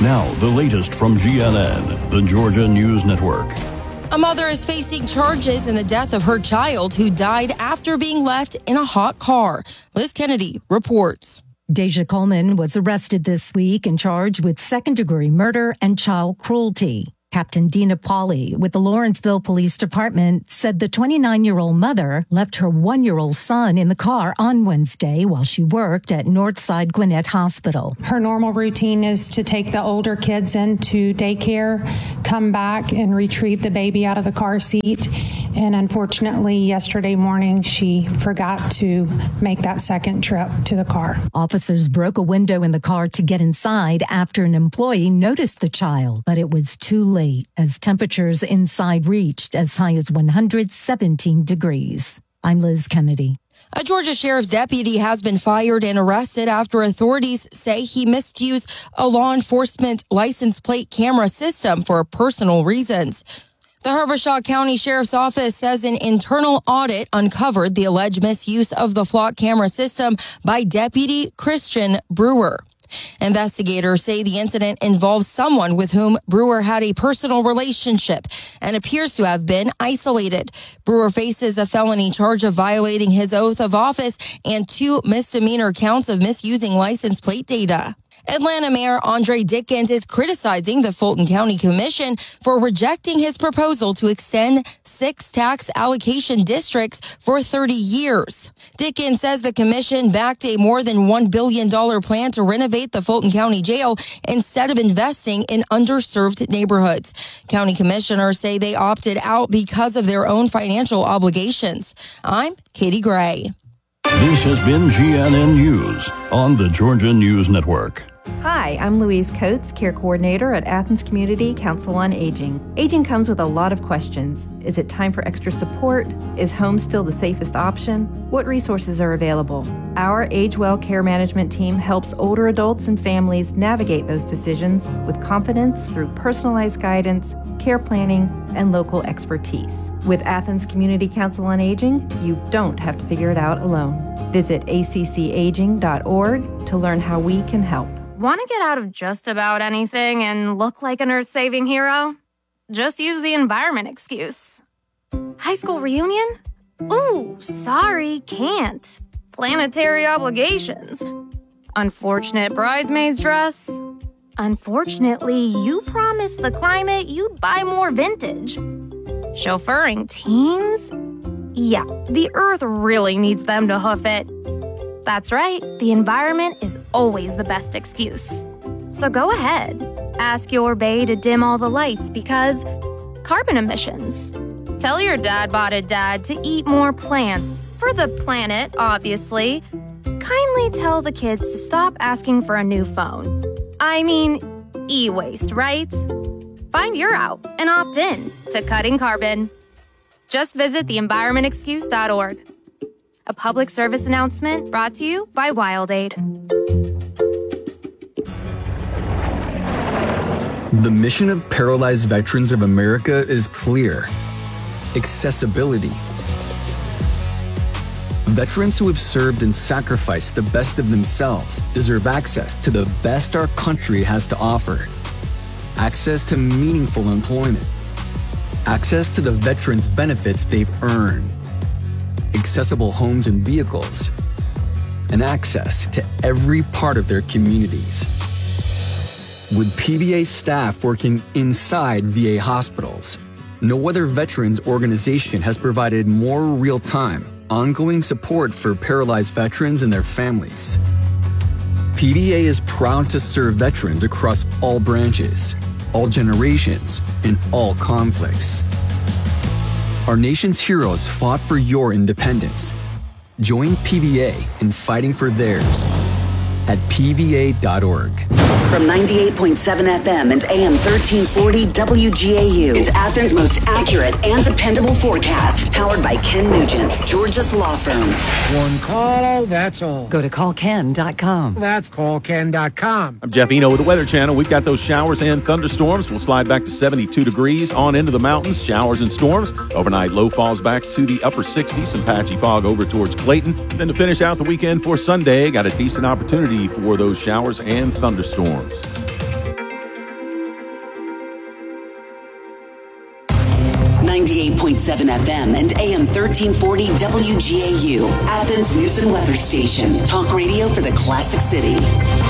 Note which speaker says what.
Speaker 1: Now, the latest from GNN, the Georgia News Network.
Speaker 2: A mother is facing charges in the death of her child who died after being left in a hot car. Liz Kennedy reports.
Speaker 3: Deja Coleman was arrested this week and charged with second-degree murder and child cruelty. Captain Dina Pauly with the Lawrenceville Police Department said the 29-year-old mother left her 1-year-old son in the car on Wednesday while she worked at Northside Gwinnett Hospital.
Speaker 4: Her normal routine is to take the older kids into daycare, come back and retrieve the baby out of the car seat. And unfortunately, yesterday morning, she forgot to make that second trip to the car.
Speaker 3: Officers broke a window in the car to get inside after an employee noticed the child, but it was too late as temperatures inside reached as high as 117 degrees. I'm Liz Kennedy.
Speaker 2: A Georgia sheriff's deputy has been fired and arrested after authorities say he misused a law enforcement license plate camera system for personal reasons. The Herbeshaw County Sheriff's Office says an internal audit uncovered the alleged misuse of the flock camera system by Deputy Christian Brewer. Investigators say the incident involves someone with whom Brewer had a personal relationship and appears to have been isolated. Brewer faces a felony charge of violating his oath of office and 2 misdemeanor counts of misusing license plate data. Atlanta Mayor Andre Dickens is criticizing the Fulton County Commission for rejecting his proposal to extend 6 tax allocation districts for 30 years. Dickens says the commission backed a more than $1 billion plan to renovate the Fulton County Jail instead of investing in underserved neighborhoods. County commissioners say they opted out because of their own financial obligations. I'm Katie Gray.
Speaker 1: This has been GNN News on the Georgia News Network.
Speaker 5: Hi, I'm Louise Coates, Care Coordinator at Athens Community Council on Aging. Aging comes with a lot of questions. Is it time for extra support? Is home still the safest option? What resources are available? Our Age Well Care Management team helps older adults and families navigate those decisions with confidence through personalized guidance, care planning, and local expertise. With Athens Community Council on Aging, you don't have to figure it out alone. Visit accaging.org to learn how we can help.
Speaker 6: Want to get out of just about anything and look like an earth-saving hero? Just use the environment excuse. High school reunion? Ooh, sorry, can't. Planetary obligations. Unfortunate bridesmaid's dress. Unfortunately, you promised the climate you'd buy more vintage. Chauffeuring teens? Yeah, the earth really needs them to hoof it. That's right, the environment is always the best excuse. So go ahead, ask your bae to dim all the lights because carbon emissions. Tell your dad-botted dad to eat more plants, for the planet, obviously. Kindly tell the kids to stop asking for a new phone. I mean, e-waste, right? Find your out and opt in to cutting carbon. Just visit theenvironmentexcuse.org. A public service announcement brought to you by WildAid.
Speaker 7: The mission of Paralyzed Veterans of America is clear: accessibility. Veterans who have served and sacrificed the best of themselves deserve access to the best our country has to offer. Access to meaningful employment. Access to the veterans' benefits they've earned. Accessible homes and vehicles, and access to every part of their communities. With PVA staff working inside VA hospitals, no other veterans organization has provided more real-time, ongoing support for paralyzed veterans and their families. PVA is proud to serve veterans across all branches, all generations, and all conflicts. Our nation's heroes fought for your independence. Join PVA in fighting for theirs at pva.org.
Speaker 8: From 98.7 FM and AM 1340 WGAU, it's Athens' most accurate and dependable forecast. Powered by Ken Nugent, Georgia's law firm.
Speaker 9: One call, that's all.
Speaker 10: Go to callken.com.
Speaker 9: That's callken.com.
Speaker 11: I'm Jeff Eno with the Weather Channel. We've got those showers and thunderstorms. We'll slide back to 72 degrees on into the mountains. Showers and storms. Overnight low falls back to the upper 60s. Some patchy fog over towards Clayton. Then to finish out the weekend for Sunday, got a decent opportunity for those showers and thunderstorms.
Speaker 8: 98.7 FM and AM 1340 WGAU, Athens News and Weather Station. Talk radio for the Classic City.